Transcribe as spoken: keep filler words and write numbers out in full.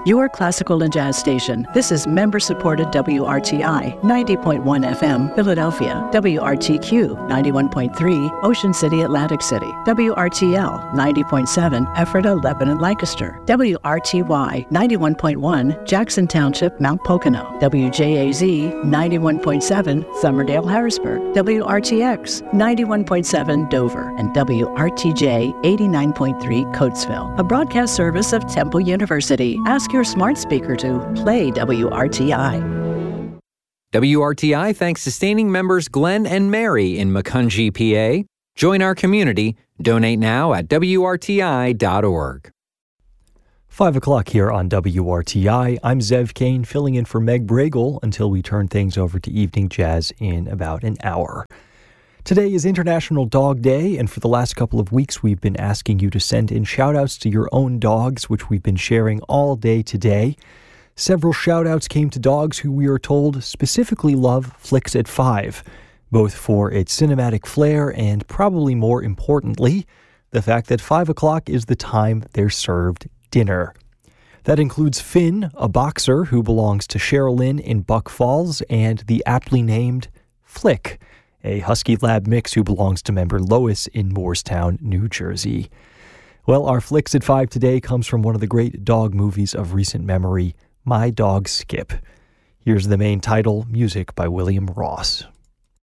your classical and jazz station. This is member-supported W R T I ninety point one F M, Philadelphia, W R T Q ninety-one point three, Ocean City, Atlantic City, W R T L ninety point seven, Ephrata, Lebanon, Lancaster, W R T Y ninety-one point one, Jackson Township, Mount Pocono, W J A Z ninety-one point seven, Summerdale, Harrisburg, W R T X ninety-one point seven, Dover, and W R T J eighty-nine point three, Coatesville, a broadcast service of Temple University. Ask your smart speaker to play W R T I. W R T I thanks sustaining members Glenn and Mary in Macungie, P A. Join our community. Donate now at W R T I dot org. Five o'clock here on W R T I. I'm Zev Kane, filling in for Meg Bragel until we turn things over to Evening Jazz in about an hour. Today is International Dog Day, and for the last couple of weeks, we've been asking you to send in shout-outs to your own dogs, which we've been sharing all day today. Several shout-outs came to dogs who we are told specifically love Flicks at Five, both for its cinematic flair and, probably more importantly, the fact that five o'clock is the time they're served dinner. That includes Finn, a boxer who belongs to Sherilyn in Buck Falls, and the aptly named Flick, a Husky Lab mix who belongs to member Lois in Moorestown, New Jersey. Well, our Flicks at Five today comes from one of the great dog movies of recent memory, My Dog Skip. Here's the main title, music by William Ross.